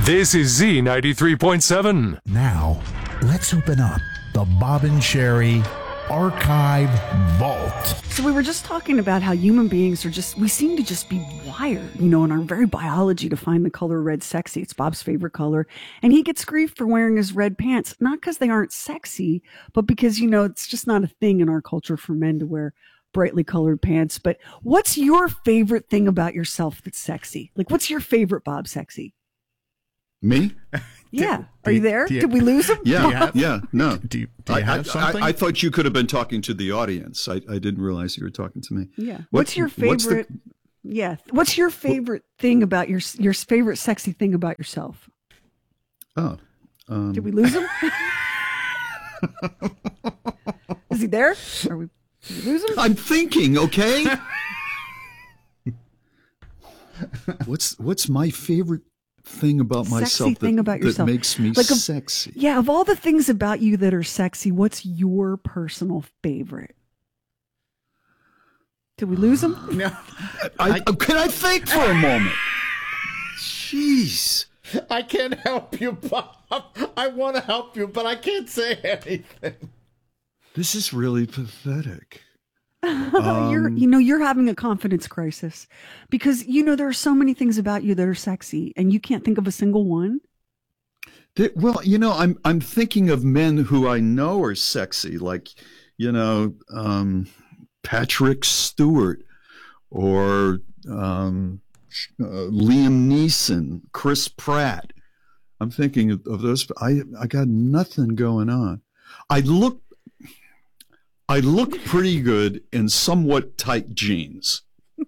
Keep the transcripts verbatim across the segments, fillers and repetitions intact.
This is Z ninety-three point seven. Now, let's open up the Bob and Sheri Archive Vault. So we were just talking about how human beings are just, we seem to just be wired, you know, in our very biology to find the color red sexy. It's Bob's favorite color. And he gets grief for wearing his red pants, not because they aren't sexy, but because, you know, it's just not a thing in our culture for men to wear brightly colored pants. But what's your favorite thing about yourself that's sexy? Like, what's your favorite Bob sexy? Me? Yeah. Do- Are you do- there? do you- Did we lose him? Yeah, have- yeah, no. Do you, do you I, have I- something? I, I thought you could have been talking to the audience. I, I didn't realize you were talking to me. Yeah. What- What's your favorite? what's the- yeah. What's your favorite thing about your your favorite sexy thing about yourself? Oh. Um, Did we lose him? Is he there? Are we, did we lose him? I'm thinking, okay? what's what's my favorite thing about Sexy myself thing that, about that yourself. makes me Like a- sexy? Yeah, of all the things about you that are sexy, what's your personal favorite? Did we lose him? No. I, I, can I think for a moment? Jeez. I can't help you, Bob. I want to help you, but I can't say anything. This is really pathetic. you're, Um, you know, you're having a confidence crisis because, you know, there are so many things about you that are sexy and you can't think of a single one. Th- Well, you know, I'm I'm thinking of men who I know are sexy, like, you know, um, Patrick Stewart or um, uh, Liam Neeson, Chris Pratt. I'm thinking of, of those. I I got nothing going on. I look I look pretty good in somewhat tight jeans.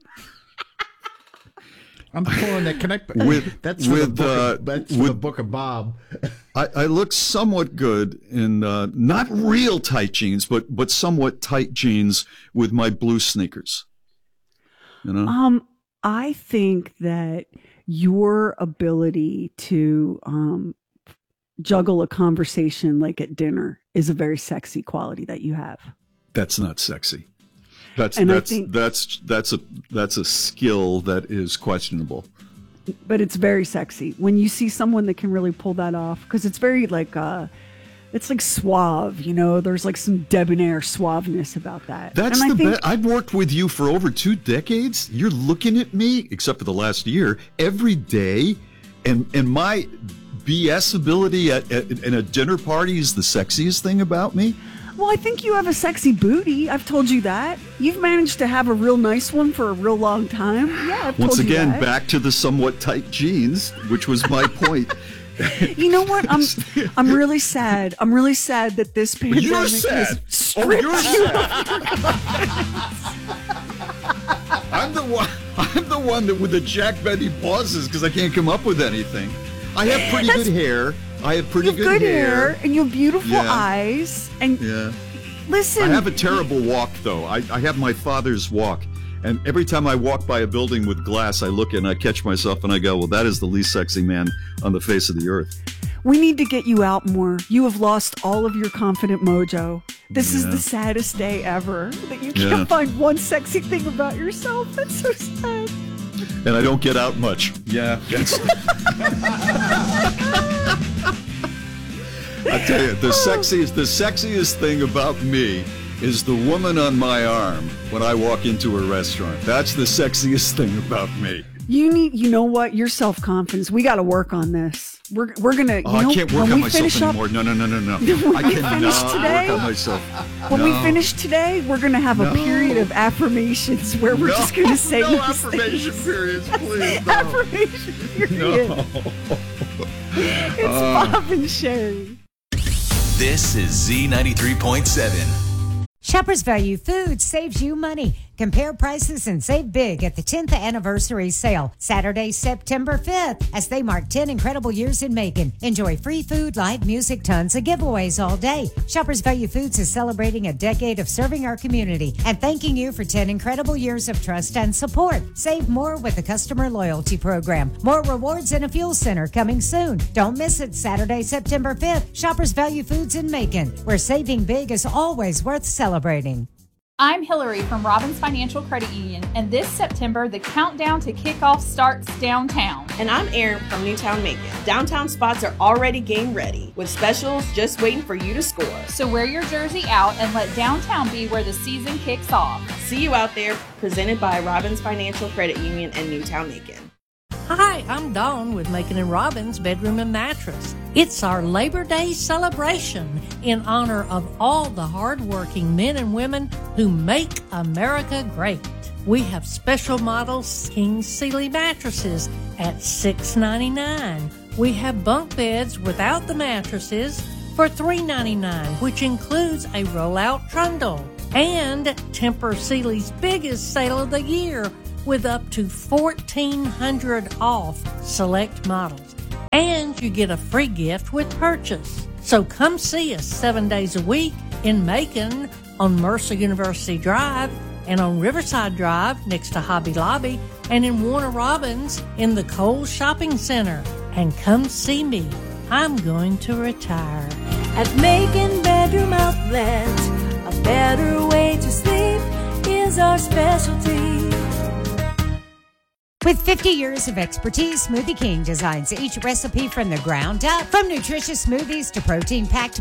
I'm pulling that. Can I? With- that's for, the, with, book uh, of, that's for with- the book of Bob. I, I look somewhat good in uh, not real tight jeans, but but somewhat tight jeans with my blue sneakers. You know, Um, I think that your ability to um, juggle a conversation like at dinner is a very sexy quality that you have. that's not sexy. That's And I that's think- that's that's a that's a skill that is questionable. But it's very sexy when you see someone that can really pull that off, because it's very like uh it's like suave, you know, there's like some debonair suaveness about that. That's And the I think, best. I've worked with you for over two decades. You're looking at me, except for the last year, every day, and and my B S ability at, at in a dinner party is the sexiest thing about me. well, I think you have a sexy booty. I've told you that. You've managed to have a real nice one for a real long time. Yeah, I've Once told you again, that. back to the somewhat tight jeans, which was my point. You know what? I'm I'm really sad. I'm really sad that this pandemic You're has sad. Oh, stripped you're you. sad. I'm the one. I'm the one that with the Jack Benny pauses because I can't come up with anything. I have pretty That's- good hair. I have pretty You have good hair. hair. and you have beautiful Yeah. eyes. And Yeah. listen, I have a terrible walk, though. I, I have my father's walk. And every time I walk by a building with glass, I look and I catch myself and I go, well, that is the least sexy man on the face of the earth. we need to get you out more. You have lost all of your confident mojo. This is Yeah. the saddest day ever. That you can't Yeah. find one sexy thing about yourself. That's so sad. And I don't get out much. Yeah. That's... I tell you, the sexiest, the sexiest thing about me is the woman on my arm when I walk into a restaurant. That's the sexiest thing about me. You need, you know what? Your self confidence. We got to work on this. We're we're gonna. You Oh, know, I can't work when on we myself finish up, anymore. No, no, no, no, no. When I we cannot finish today- work on myself. When No. we finish today, we're going to have a No. period of affirmations where we're No, just going to say no these affirmation things. periods, please. No. Affirmation period. No. It's Bob and Sheri. This is Z ninety-three point seven. Shoppers Value Foods saves you money. Compare prices and save big at the tenth anniversary sale, Saturday, September fifth, as they mark ten incredible years in Macon. Enjoy free food, live music, tons of giveaways all day. Shoppers Value Foods is celebrating a decade of serving our community and thanking you for ten incredible years of trust and support. Save more with the customer loyalty program. More rewards and a fuel center coming soon. Don't miss it, Saturday, September fifth. Shoppers Value Foods in Macon, where saving big is always worth celebrating. I'm Hillary from Robbins Financial Credit Union, and this September, the countdown to kickoff starts downtown. And I'm Erin from Newtown Macon. Downtown spots are already game ready, with specials just waiting for you to score. So wear your jersey out and let downtown be where the season kicks off. See you out there, presented by Robbins Financial Credit Union and Newtown Macon. Hi, I'm Dawn with Macon and Robbins Bedroom and Mattress. It's our Labor Day celebration in honor of all the hardworking men and women who make America great. We have special models King Sealy mattresses at six ninety-nine. We have bunk beds without the mattresses for three ninety-nine, which includes a roll-out trundle. And Tempur Sealy's biggest sale of the year with up to fourteen hundred dollars off select models. And you get a free gift with purchase. So come see us seven days a week in Macon on Mercer University Drive and on Riverside Drive next to Hobby Lobby and in Warner Robins in the Kohl's Shopping Center. And come see me. I'm going to retire. At Macon Bedroom Outlet, a better way to sleep is our specialty. With fifty years of expertise, Smoothie King designs each recipe from the ground up. From nutritious smoothies to protein-packed